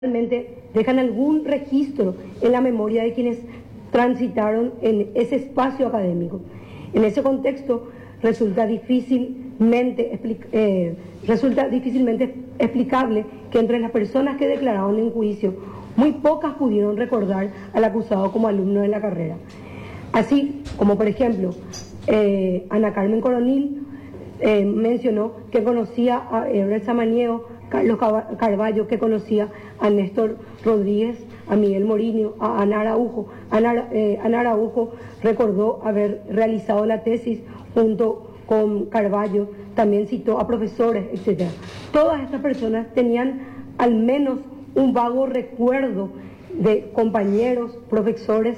realmente dejan algún registro en la memoria de quienes transitaron en ese espacio académico. En ese contexto resulta difícilmente explicable que entre las personas que declararon en juicio, muy pocas pudieron recordar al acusado como alumno de la carrera. Así como, por ejemplo, Ana Carmen Coronil mencionó que conocía a Herbert Samaniego, Carlos Carballo, que conocía a Néstor Rodríguez, a Miguel Morinho, a Ana Araujo. Ana Araujo recordó haber realizado la tesis junto con Carballo, también citó a profesores, etc. Todas estas personas tenían al menos un vago recuerdo de compañeros, profesores,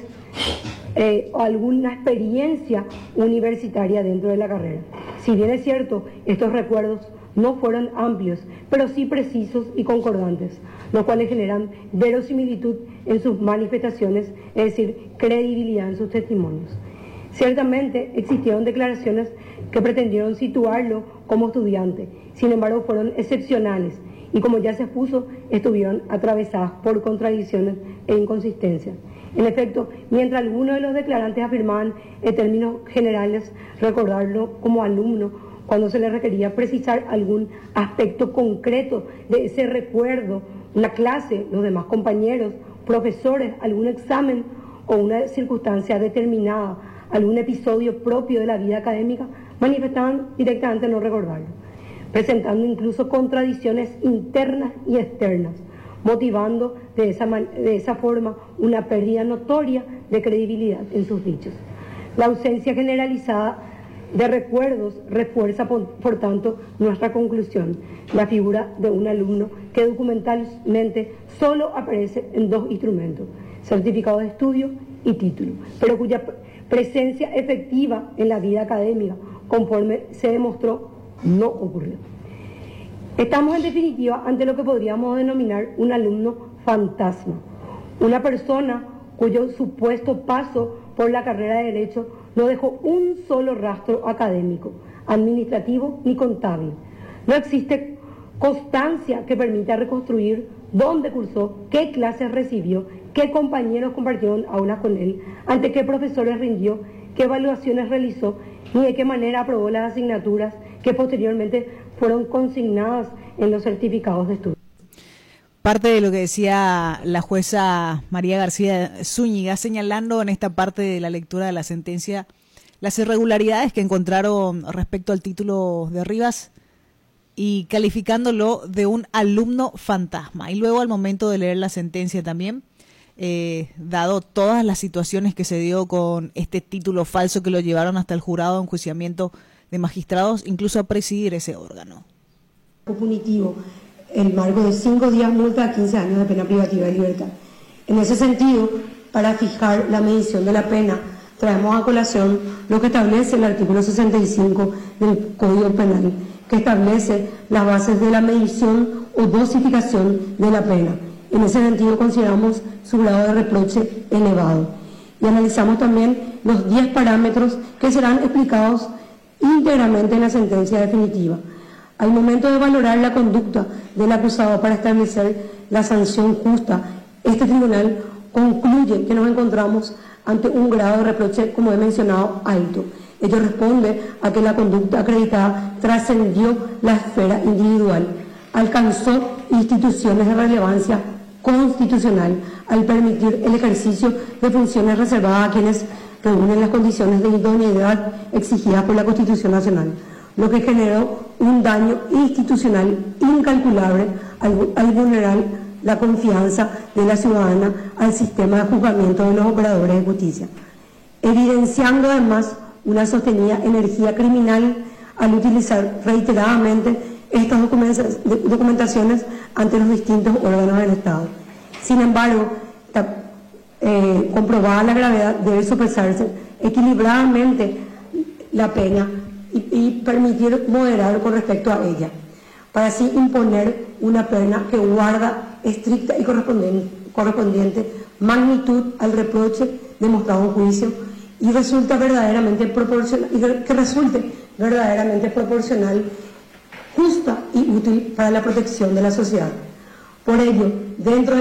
o alguna experiencia universitaria dentro de la carrera. Si bien es cierto, estos recuerdos no fueron amplios, pero sí precisos y concordantes, los cuales generan verosimilitud en sus manifestaciones, es decir, credibilidad en sus testimonios. Ciertamente existieron declaraciones que pretendieron situarlo como estudiante, sin embargo fueron excepcionales y, como ya se expuso, estuvieron atravesadas por contradicciones e inconsistencias. En efecto, mientras algunos de los declarantes afirmaban en términos generales recordarlo como alumno, cuando se le requería precisar algún aspecto concreto de ese recuerdo, la clase, los demás compañeros, profesores, algún examen o una circunstancia determinada, algún episodio propio de la vida académica, manifestaban directamente no recordarlo, presentando incluso contradicciones internas y externas, motivando de esa forma una pérdida notoria de credibilidad en sus dichos. La ausencia generalizada de recuerdos refuerza, por tanto, nuestra conclusión: la figura de un alumno que documentalmente solo aparece en dos instrumentos, certificado de estudio y título, pero cuya presencia efectiva en la vida académica, conforme se demostró, no ocurrió. Estamos, en definitiva, ante lo que podríamos denominar un alumno fantasma, una persona cuyo supuesto paso por la carrera de Derecho no dejó un solo rastro académico, administrativo ni contable. No existe constancia que permita reconstruir dónde cursó, qué clases recibió, qué compañeros compartieron aulas con él, ante qué profesores rindió, qué evaluaciones realizó, ni de qué manera aprobó las asignaturas que posteriormente fueron consignadas en los certificados de estudio. Parte de lo que decía la jueza María García Zúñiga, señalando en esta parte de la lectura de la sentencia las irregularidades que encontraron respecto al título de Rivas y calificándolo de un alumno fantasma. Y luego, al momento de leer la sentencia también, dado todas las situaciones que se dio con este título falso que lo llevaron hasta el jurado de enjuiciamiento de magistrados, incluso a presidir ese órgano. Punitivo, el marco de 5 días multa a 15 años de pena privativa de libertad. En ese sentido, para fijar la medición de la pena, traemos a colación lo que establece el artículo 65 del Código Penal, que establece las bases de la medición o dosificación de la pena. En ese sentido, consideramos su grado de reproche elevado. Y analizamos también los 10 parámetros que serán explicados íntegramente en la sentencia definitiva. Al momento de valorar la conducta del acusado para establecer la sanción justa, este tribunal concluye que nos encontramos ante un grado de reproche, como he mencionado, alto. Ello responde a que la conducta acreditada trascendió la esfera individual, alcanzó instituciones de relevancia constitucional al permitir el ejercicio de funciones reservadas a quienes reúnen las condiciones de idoneidad exigidas por la Constitución Nacional, lo que generó un daño institucional incalculable al vulnerar la confianza de la ciudadana al sistema de juzgamiento de los operadores de justicia, evidenciando además una sostenida energía criminal al utilizar reiteradamente estas documentaciones ante los distintos órganos del Estado. Sin embargo, comprobada la gravedad, debe sopesarse equilibradamente la pena y permitir moderar con respecto a ella, para así imponer una pena que guarda estricta y correspondiente magnitud al reproche demostrado en juicio y que resulte verdaderamente proporcional, justa y útil para la protección de la sociedad. Por ello, dentro de